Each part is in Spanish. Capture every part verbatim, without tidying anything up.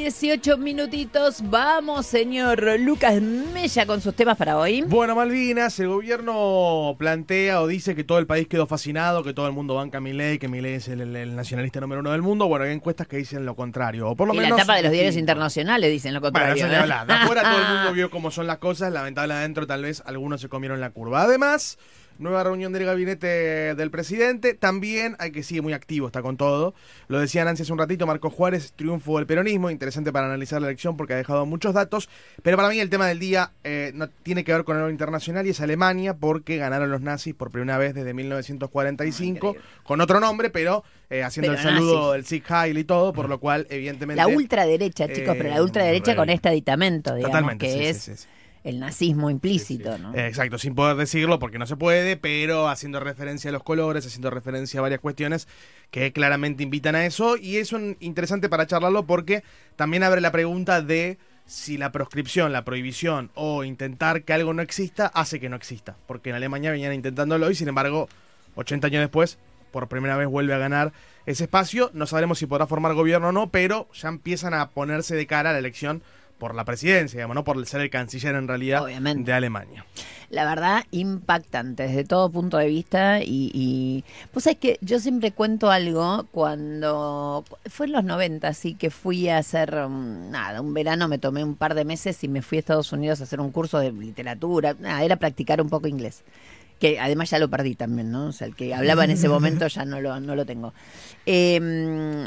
dieciocho minutitos. Vamos, señor Lucas Mella, con sus temas para hoy. Bueno, Malvinas, el gobierno plantea o dice que todo el país quedó fascinado, que todo el mundo banca a Milei, que Milei es el, el, el nacionalista número uno del mundo. Bueno, hay encuestas que dicen lo contrario, o por lo y menos... la tapa de los diarios sí, internacionales dicen lo contrario. Bueno, eso ni hablar. De afuera todo el mundo vio cómo son las cosas, lamentable adentro tal vez algunos se comieron la curva. Además... nueva reunión del gabinete del presidente. También hay que sigue muy activo, está con todo. Lo decía Nancy hace un ratito, Marcos Juárez, triunfo del peronismo. Interesante para analizar la elección porque ha dejado muchos datos. Pero para mí el tema del día eh, no tiene que ver con el internacional y es Alemania, porque ganaron los nazis por primera vez desde mil novecientos cuarenta y cinco, oh, con otro nombre, pero eh, haciendo pero el saludo nazis. del Sieg Heil y todo, por lo cual evidentemente... La ultraderecha, chicos, eh, pero la ultraderecha con este aditamento, digamos, totalmente, que sí, es... sí, sí, sí. El nazismo implícito, sí, sí. ¿no? Exacto, sin poder decirlo porque no se puede, pero haciendo referencia a los colores, haciendo referencia a varias cuestiones que claramente invitan a eso. Y es un, interesante para charlarlo porque también abre la pregunta de si la proscripción, la prohibición o intentar que algo no exista hace que no exista. Porque en Alemania venían intentándolo y sin embargo, ochenta años después, por primera vez vuelve a ganar ese espacio. No sabremos si podrá formar gobierno o no, pero ya empiezan a ponerse de cara a la elección por la presidencia, digamos, no por ser el canciller en realidad. Obviamente. De Alemania. La verdad, impactante desde todo punto de vista y, y pues es que yo siempre cuento algo cuando fue en los noventa, así que fui a hacer um, nada, un verano me tomé un par de meses y me fui a Estados Unidos a hacer un curso de literatura, nada, era practicar un poco inglés. Que además ya lo perdí también, ¿no? O sea, el que hablaba en ese momento ya no lo, no lo tengo. Eh,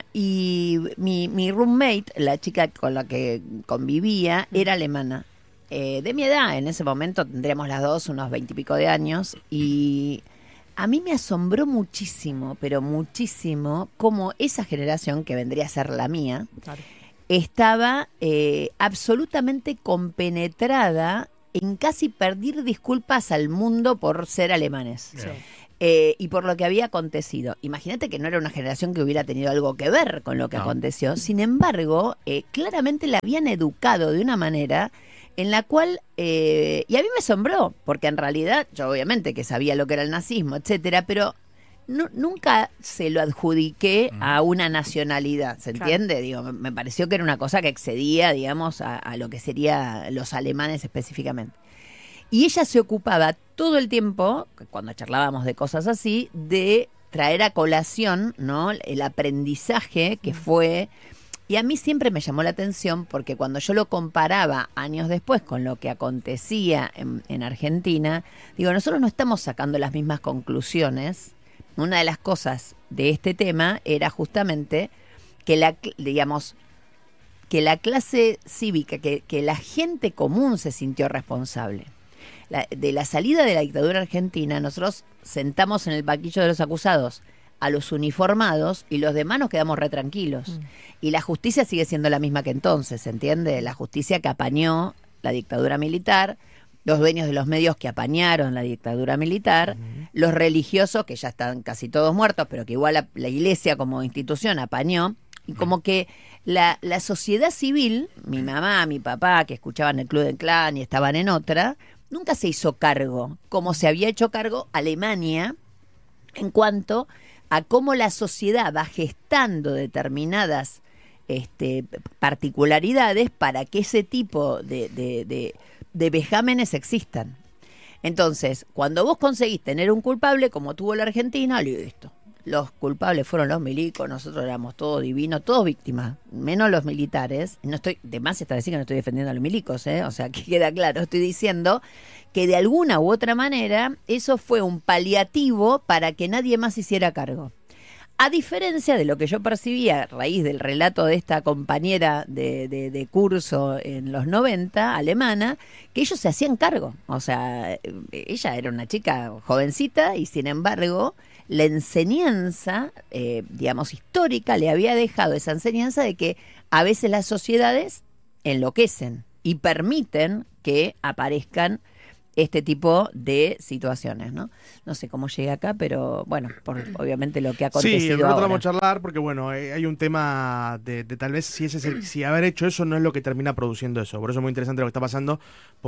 y mi, mi roommate, la chica con la que convivía, era alemana. Eh, de mi edad, en ese momento tendríamos las dos unos veintipico de años. Y a mí me asombró muchísimo, pero muchísimo, cómo esa generación, que vendría a ser la mía, claro, estaba eh, absolutamente compenetrada en casi pedir disculpas al mundo por ser alemanes. Sí. Eh, y por lo que había acontecido. Imagínate que no era una generación que hubiera tenido algo que ver con lo que no. aconteció. Sin embargo, eh, claramente la habían educado de una manera en la cual, eh, y a mí me asombró, porque en realidad yo obviamente que sabía lo que era el nazismo, etcétera, pero no, nunca se lo adjudiqué a una nacionalidad, ¿se entiende? Claro. Digo, me, me pareció que era una cosa que excedía, digamos, a, a lo que serían los alemanes específicamente. Y ella se ocupaba todo el tiempo, cuando charlábamos de cosas así, de traer a colación, ¿no?, el aprendizaje que fue. Y a mí siempre me llamó la atención porque cuando yo lo comparaba años después con lo que acontecía en, en Argentina, digo, nosotros no estamos sacando las mismas conclusiones. Una de las cosas de este tema era justamente que la, digamos, que la clase cívica, que, que la gente común se sintió responsable. La, de la salida de la dictadura argentina, nosotros sentamos en el banquillo de los acusados a los uniformados y los demás nos quedamos re tranquilos. Mm. Y la justicia sigue siendo la misma que entonces, ¿entiende? La justicia que apañó la dictadura militar, los dueños de los medios que apañaron la dictadura militar, uh-huh. los religiosos, que ya están casi todos muertos, pero que igual la, la iglesia como institución apañó, y como que la, la sociedad civil, mi mamá, mi papá, que escuchaban el Club del Clan y estaban en otra, nunca se hizo cargo, como se había hecho cargo Alemania, en cuanto a cómo la sociedad va gestando determinadas este, particularidades para que ese tipo de... de, de de vejámenes existan. Entonces, cuando vos conseguís tener un culpable, como tuvo la Argentina, listo. Los culpables fueron los milicos, nosotros éramos todos divinos, todos víctimas, menos los militares. No estoy, de más está decir que no estoy defendiendo a los milicos, ¿eh? O sea, que queda claro, estoy diciendo que de alguna u otra manera eso fue un paliativo para que nadie más se hiciera cargo. A diferencia de lo que yo percibía a raíz del relato de esta compañera de, de, de curso en los noventa, alemana, que ellos se hacían cargo. O sea, ella era una chica jovencita y sin embargo la enseñanza, eh, digamos, histórica le había dejado esa enseñanza de que a veces las sociedades enloquecen y permiten que aparezcan este tipo de situaciones, ¿no? No sé cómo llegué acá, pero bueno, por obviamente lo que ha acontecido Sí, el ahora. rato vamos a charlar porque, bueno, eh, hay un tema de, de tal vez si ese es el, si haber hecho eso no es lo que termina produciendo eso. Por eso es muy interesante lo que está pasando,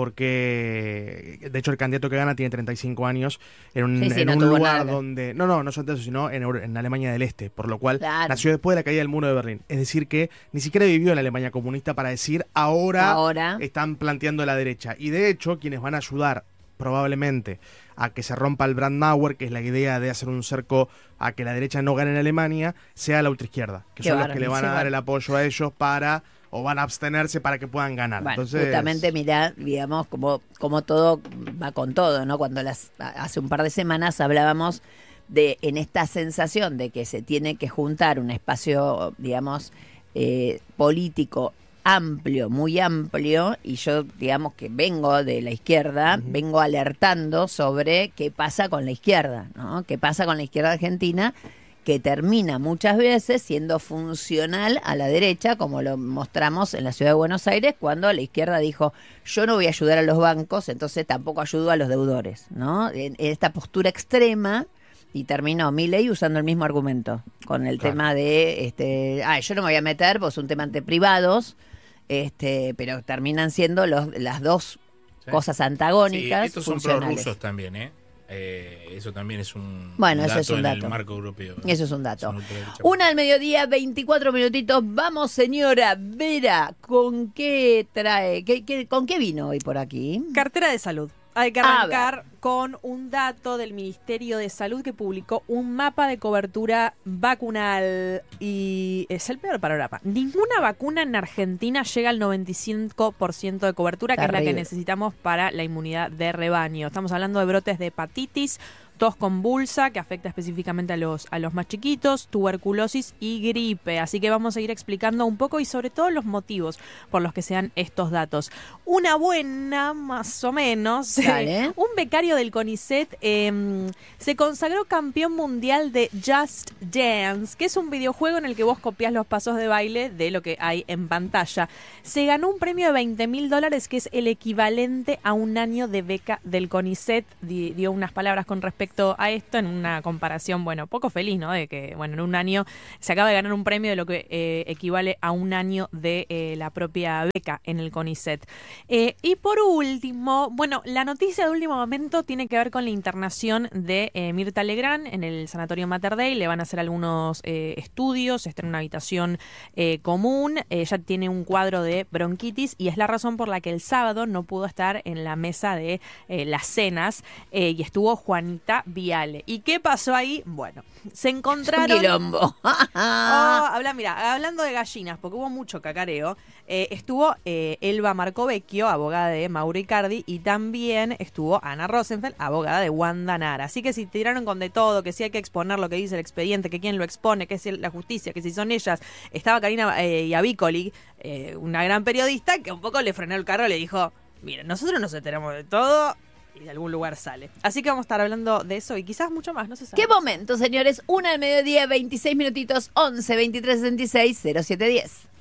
porque de hecho el candidato que gana tiene treinta y cinco años en un, Sí, sí, en no un tuvo lugar nada. donde... No, no, no solamente eso, sino en, Euro- en Alemania del Este, por lo cual Claro. nació después de la caída del muro de Berlín. Es decir, que ni siquiera vivió en la Alemania comunista para decir ahora, Ahora. están planteando la derecha. Y de hecho, quienes van a ayudar probablemente a que se rompa el Brandmauer, que es la idea de hacer un cerco a que la derecha no gane en Alemania, sea la ultraizquierda, que Qué son los bárbaro, que le van sí, a dar bueno. el apoyo a ellos para, o van a abstenerse para que puedan ganar. Bueno, Entonces, justamente mirá, digamos, como, como todo va con todo, ¿no? Cuando las, hace un par de semanas hablábamos de, en esta sensación de que se tiene que juntar un espacio, digamos, eh, político amplio, muy amplio, y yo, digamos, que vengo de la izquierda, Ujú. vengo alertando sobre qué pasa con la izquierda, ¿no? Qué pasa con la izquierda argentina, que termina muchas veces siendo funcional a la derecha, como lo mostramos en la ciudad de Buenos Aires, cuando la izquierda dijo, yo no voy a ayudar a los bancos, entonces tampoco ayudo a los deudores, ¿no? En, en esta postura extrema, y terminó Milei usando el mismo argumento, con el Claro. tema de, este, ah, yo no me voy a meter, pues es un tema ante privados, este, pero terminan siendo los, las dos Sí. cosas Sí, antagónicas, estos son funcionales. prorrusos también, ¿eh? Eh, Eso también es un, Bueno, un eso dato es un en dato. el marco europeo. Eso es un dato. Son ultraderecha. Una al mediodía, veinticuatro minutitos. Vamos, señora Vera, ¿con qué trae? ¿Qué, qué, ¿Con qué vino hoy por aquí? Cartera de salud. Hay que A arrancar con un dato del Ministerio de Salud que publicó un mapa de cobertura vacunal y es el peor panorama. Ninguna vacuna en Argentina llega al noventa y cinco por ciento de cobertura, que es la que Terrible. necesitamos para la inmunidad de rebaño. Estamos hablando de brotes de hepatitis, tos convulsa, que afecta específicamente a los, a los más chiquitos, tuberculosis y gripe. Así que vamos a ir explicando un poco y sobre todo los motivos por los que se dan estos datos. Una buena, más o menos. Dale. Un becario del CONICET eh, se consagró campeón mundial de Just Dance, que es un videojuego en el que vos copias los pasos de baile de lo que hay en pantalla. Se ganó un premio de veinte mil dólares, que es el equivalente a un año de beca del CONICET. Di- dio unas palabras con respecto a esto en una comparación, bueno, poco feliz, ¿no? De que, bueno, en un año se acaba de ganar un premio de lo que eh, equivale a un año de eh, la propia beca en el CONICET. Eh, y por último, bueno, la noticia de último momento tiene que ver con la internación de eh, Mirta Legrand en el Sanatorio Mater Dei. Le van a hacer algunos eh, estudios, está en una habitación eh, común. Ella tiene un cuadro de bronquitis y es la razón por la que el sábado no pudo estar en la mesa de eh, las cenas eh, y estuvo Juanita Viale. ¿Y qué pasó ahí? Bueno, se Un encontraron... quilombo. Oh, habla, mira, hablando de gallinas, porque hubo mucho cacareo, eh, estuvo eh, Elba Marcovecchio, abogada de Mauro Icardi, y también estuvo Ana Rosenfeld, abogada de Wanda Nara. Así que si tiraron con de todo, que si hay que exponer lo que dice el expediente, que quién lo expone, que es la justicia, que si son ellas, estaba Karina eh, Iavicoli, eh, una gran periodista, que un poco le frenó el carro y le dijo, mira, nosotros nos enteramos de todo y de algún lugar sale. Así que vamos a estar hablando de eso y quizás mucho más, no se sabe. ¿Qué momento, señores? Una al mediodía, veintiséis minutitos, once, veintitrés, sesenta y seis, cero siete diez.